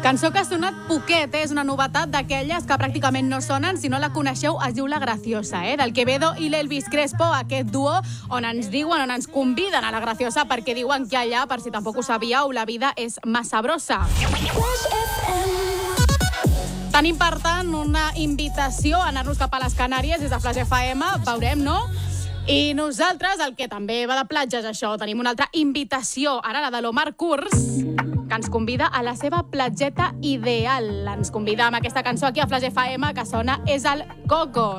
Cançó que ha sonat poquet, és una novetat d'aquelles que pràcticament no sonen. Si no la coneixeu, es diu La Graciosa, del Quevedo i l'Elvis Crespo, aquest duo on ens conviden a La Graciosa perquè diuen que allà, per si tampoc ho sabíeu, la vida és massa brossa. Tenim, per tant, una invitació a anar-nos cap a les Canàries des de Flash FM, veurem, no? I nosaltres, el que també va de platja és això, tenim una altra invitació, ara la de l'Omar Kurz, que ens convida a la seva platgeta ideal. Ens convida amb aquesta cançó aquí a Flash FM, que sona És el Coco.